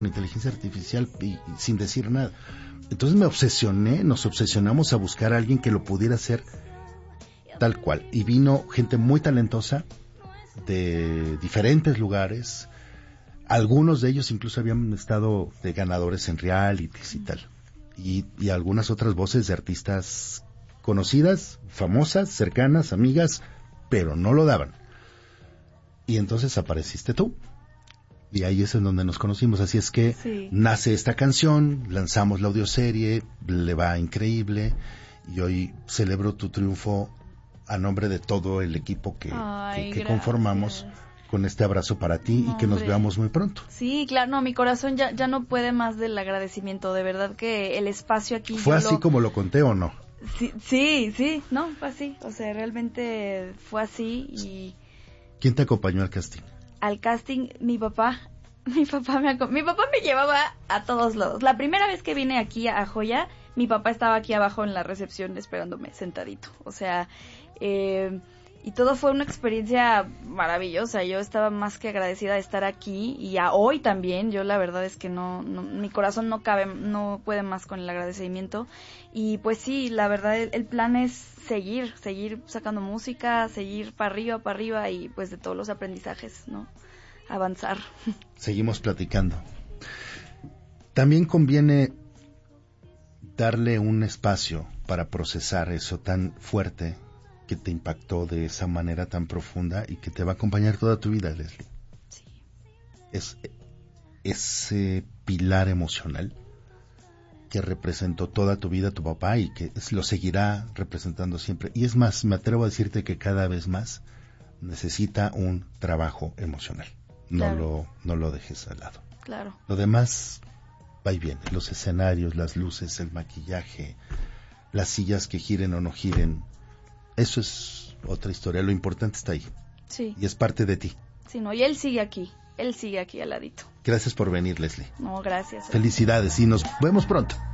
inteligencia artificial y sin decir nada. Entonces nos obsesionamos a buscar a alguien que lo pudiera hacer tal cual. Y vino gente muy talentosa de diferentes lugares. Algunos de ellos incluso habían estado de ganadores en realities y tal. Y algunas otras voces de artistas conocidas, famosas, cercanas, amigas, pero no lo daban. Y entonces apareciste tú. Y ahí es en donde nos conocimos. Así es que nace esta canción, lanzamos la audioserie, le va increíble. Y hoy celebro tu triunfo a nombre de todo el equipo que conformamos, con este abrazo para ti y que nos veamos muy pronto. Sí, claro, no, mi corazón ya no puede más del agradecimiento. De verdad que el espacio aquí... ¿Fue así como lo conté o no? Sí, no, fue así. O sea, realmente fue así y... ¿Quién te acompañó al casting? Al casting, mi papá me llevaba a todos lados. La primera vez que vine aquí a Joya, mi papá estaba aquí abajo en la recepción esperándome sentadito. O sea, y todo fue una experiencia maravillosa. Yo estaba más que agradecida de estar aquí y a hoy también. Yo la verdad es que no mi corazón no puede más con el agradecimiento. Y pues sí, la verdad el plan es seguir sacando música, seguir para arriba y pues de todos los aprendizajes, ¿no? Avanzar. Seguimos platicando. También conviene darle un espacio para procesar eso tan fuerte que te impactó de esa manera tan profunda y que te va a acompañar toda tu vida, Leslie. Sí. Es ese pilar emocional que representó toda tu vida tu papá y que lo seguirá representando siempre. Y es más, me atrevo a decirte que cada vez más necesita un trabajo emocional. No lo dejes al lado. Claro. Lo demás va y viene. Los escenarios, las luces, el maquillaje, las sillas que giren o no giren. Eso es otra historia. Lo importante está ahí. Sí. Y es parte de ti. Sí, no, y él sigue aquí al ladito. Gracias por venir, Leslie. No, gracias. Felicidades y nos vemos pronto.